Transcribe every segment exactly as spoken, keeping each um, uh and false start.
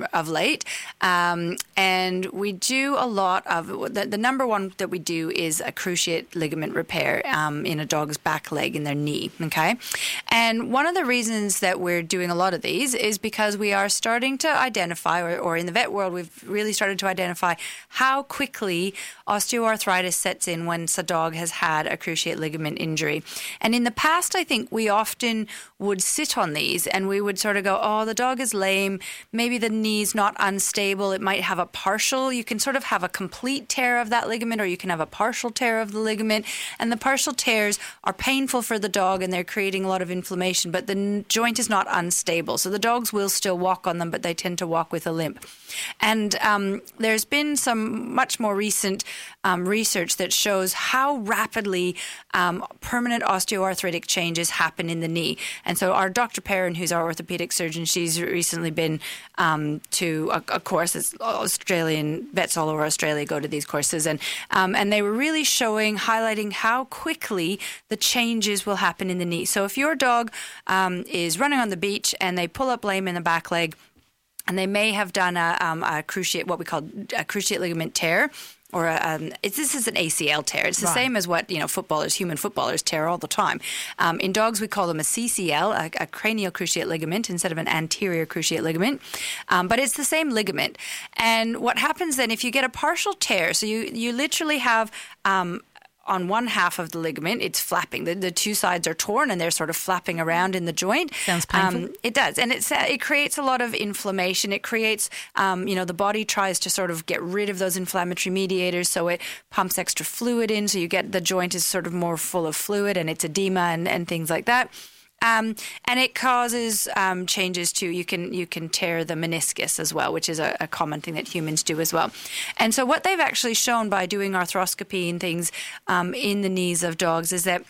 of late. Um, and we do a lot of, the, the number one that we do is a cruciate ligament repair um, in a dog's back leg in their knee, okay? And one of the reasons that we're doing a lot of these is because we are starting to identify, or, or in the vet world, we've really started to identify how quickly osteoarthritis sets in once a dog has had a cruciate ligament injury. And in the past, I think we often would sit on these and we would sort of go, oh, the dog is lame. Maybe the knee's not unstable. It might have a partial. You can sort of have a complete tear of that ligament, or you can have a partial tear of the ligament. And the partial tears are painful for the dog and they're creating a lot of inflammation, but the joint is not unstable. So the dogs will still walk on them, but they tend to walk with a limp. And um, there's been some much more recent um, research that shows how rapidly um, permanent osteoarthritic changes happen in the knee. And so our Doctor Perrin, who's our orthopedic surgeon, she's recently been um, to a, a course. It's Australian vets all over Australia go to these courses, and um, and they were really showing, highlighting how quickly the changes will happen in the knee. So if your dog um, is running on the beach and they pull up lame in the back leg, and they may have done a, um, a cruciate, what we call a cruciate ligament tear, or a, um, it's, this is an A C L tear. It's the right. same as what, you know, footballers, human footballers tear all the time. Um, in dogs, we call them a C C L, a, a cranial cruciate ligament, instead of an anterior cruciate ligament. Um, but it's the same ligament. And what happens then if you get a partial tear, so you, you literally have um, on one half of the ligament, it's flapping. The, the two sides are torn and they're sort of flapping around in the joint. Sounds painful. Um, it does. And it's, uh, it creates a lot of inflammation. It creates, um, you know, the body tries to sort of get rid of those inflammatory mediators, so it pumps extra fluid in, so you get the joint is sort of more full of fluid and it's edema and, and things like that. Um, and it causes um, changes to, you can you can tear the meniscus as well, which is a, a common thing that humans do as well. And so what they've actually shown by doing arthroscopy and things um, in the knees of dogs is that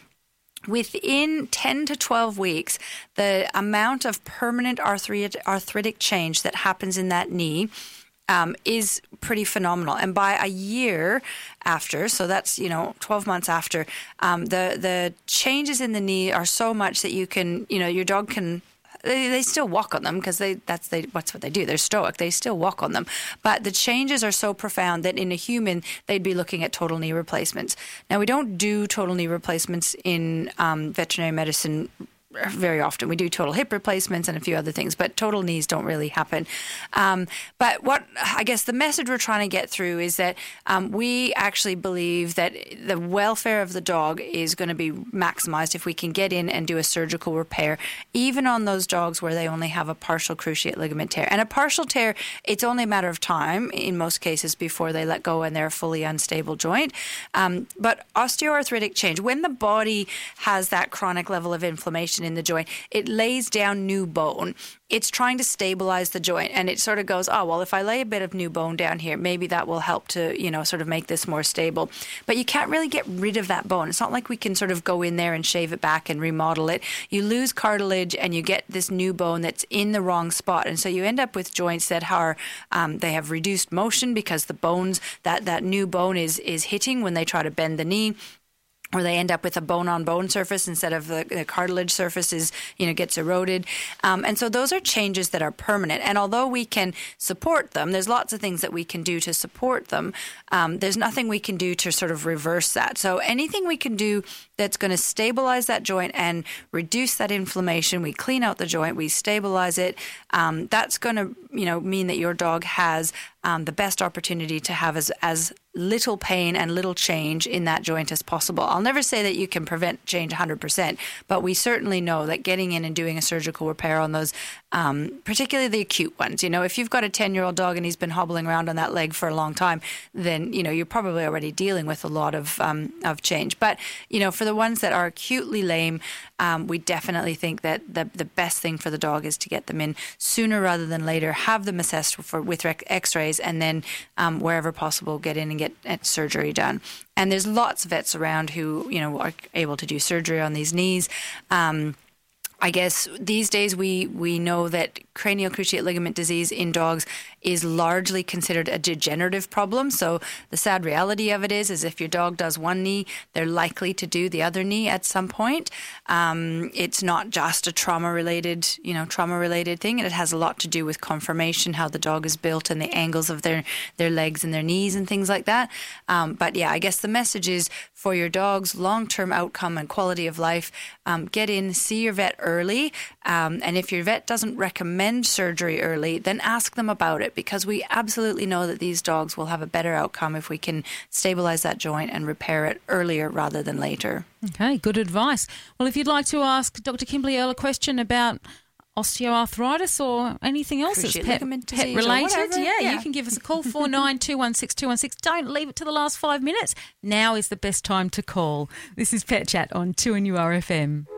within ten to twelve weeks, the amount of permanent arthritic, arthritic change that happens in that knee Um, is pretty phenomenal. And by a year after, so that's, you know, twelve months after, um, the the changes in the knee are so much that you can, you know, your dog can, they, they still walk on them because they that's they what's what they do. They're stoic. They still walk on them. But the changes are so profound that in a human, they'd be looking at total knee replacements. Now, we don't do total knee replacements in um, veterinary medicine very often. We do total hip replacements and a few other things, but total knees don't really happen. Um, but what I guess the message we're trying to get through is that um, we actually believe that the welfare of the dog is going to be maximized if we can get in and do a surgical repair, even on those dogs where they only have a partial cruciate ligament tear. And a partial tear, it's only a matter of time in most cases before they let go and they're a fully unstable joint. Um, but osteoarthritic change, when the body has that chronic level of inflammation in the joint, it lays down new bone. It's trying to stabilize the joint, and it sort of goes, oh, well, if I lay a bit of new bone down here, maybe that will help to, you know, sort of make this more stable. But you can't really get rid of that bone. It's not like we can sort of go in there and shave it back and remodel it. You lose cartilage and you get this new bone that's in the wrong spot. And so you end up with joints that are, um, they have reduced motion because the bones, that, that new bone is, is hitting when they try to bend the knee. Or they end up with a bone-on-bone surface instead of the, the cartilage surface is, you know, gets eroded. Um, and so those are changes that are permanent. And although we can support them, there's lots of things that we can do to support them. Um, there's nothing we can do to sort of reverse that. So anything we can do that's going to stabilize that joint and reduce that inflammation, we clean out the joint, we stabilize it, um, that's going to, you know, mean that your dog has um, the best opportunity to have as, as little pain and little change in that joint as possible. I'll never say that you can prevent change one hundred percent, but we certainly know that getting in and doing a surgical repair on those, um, particularly the acute ones, you know, if you've got a ten-year-old dog and he's been hobbling around on that leg for a long time, then, you know, you're probably already dealing with a lot of um, of change. But, you know, for the ones that are acutely lame, um, we definitely think that the the best thing for the dog is to get them in sooner rather than later, have them assessed for, with x-rays, and then um, wherever possible, get in and get surgery done. And there's lots of vets around who, you know, are able to do surgery on these knees. Um, I guess these days we, we know that cranial cruciate ligament disease in dogs is largely considered a degenerative problem. So the sad reality of it is, is if your dog does one knee, they're likely to do the other knee at some point. Um, it's not just a trauma-related, you know, trauma-related thing. And it has a lot to do with conformation, how the dog is built and the angles of their, their legs and their knees and things like that. Um, but yeah, I guess the message is for your dog's long-term outcome and quality of life, um, get in, see your vet early. Um, and if your vet doesn't recommend surgery early, then ask them about it, because we absolutely know that these dogs will have a better outcome if we can stabilize that joint and repair it earlier rather than later. Okay, good advice. Well, if you'd like to ask Doctor Kimberly Earle a question about osteoarthritis or anything else that's pet, pet related, yeah, yeah, you can give us a call, four nine two one six two one six. Don't leave it to the last five minutes. Now is the best time to call. This is Pet Chat on two N U R F M.